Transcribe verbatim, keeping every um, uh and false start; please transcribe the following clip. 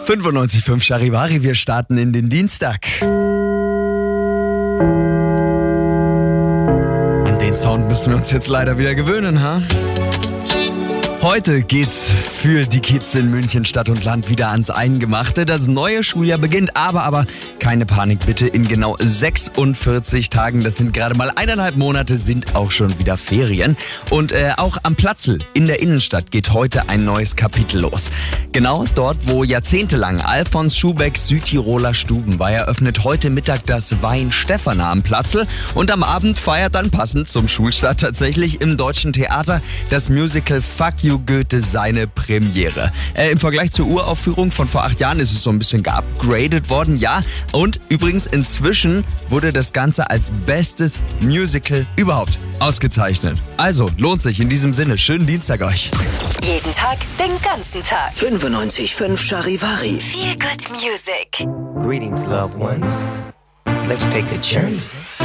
fünfundneunzig Komma fünf Charivari, wir starten in den Dienstag. An den Sound müssen wir uns jetzt leider wieder gewöhnen, ha? Heute geht's für die Kids in München Stadt und Land wieder ans Eingemachte. Das neue Schuljahr beginnt, aber, aber keine Panik bitte. In genau sechsundvierzig Tagen, das sind gerade mal eineinhalb Monate, sind auch schon wieder Ferien. Und äh, auch am Platzl in der Innenstadt geht heute ein neues Kapitel los. Genau dort, wo jahrzehntelang Alfons Schubecks Südtiroler Stuben war, eröffnet heute Mittag das Wein-Stephaner am Platzl. Und am Abend feiert dann passend zum Schulstart tatsächlich im Deutschen Theater das Musical Fuck You Goethe seine Premiere. Äh, Im Vergleich zur Uraufführung von vor acht Jahren ist es so ein bisschen geupgradet worden, ja. Und übrigens inzwischen wurde das Ganze als bestes Musical überhaupt ausgezeichnet. Also lohnt sich in diesem Sinne. Schönen Dienstag euch. Jeden Tag, den ganzen Tag. fünfundneunzig Komma fünf Charivari. Feel good music. Greetings, loved ones. Let's take a journey.